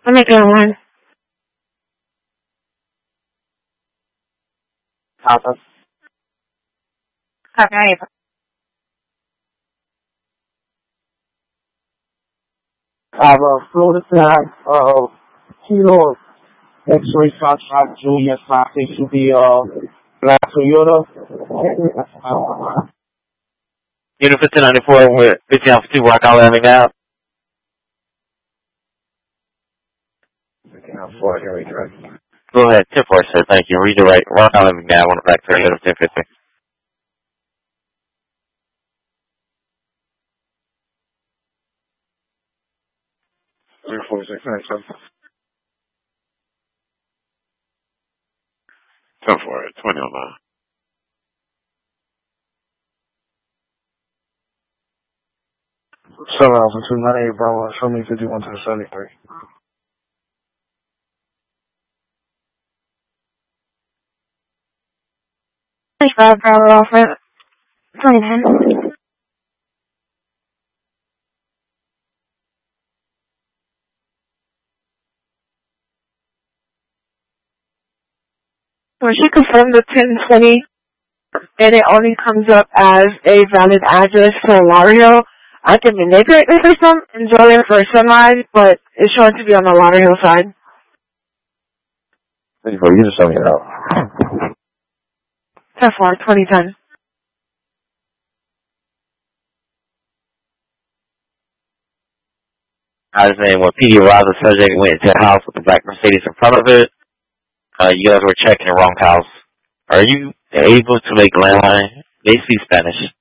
I'm making it online. Papa. Okay. I have a Florida Tag, Kilo X-Ray Foxtrot Juliet 562B, Black Toyota. Unit 1594 with 15 Alpha 2 Rock Island landing now. 15 Alpha 4, here we go. Go ahead, 10-4, sir, thank you. Redirect, Rock Island landing now, 1 back to 1050. Three, 4, 6, 9, 7. 10-4, 20 on 9. 7 Alpha 298 Bravo, show me 51 to 73. Bravo Alpha 2010. When she confirmed the 1020, and it only comes up as a valid address for Lario, I can manipulate the system and join it for a semi, but it's showing to be on the Lario side. 34, you just show me it out. 10-4, 2010. I was saying when PD arrived, the subject went into a house with a black Mercedes in front of it. You guys were checking the wrong house. Are you able to make landline? They speak Spanish.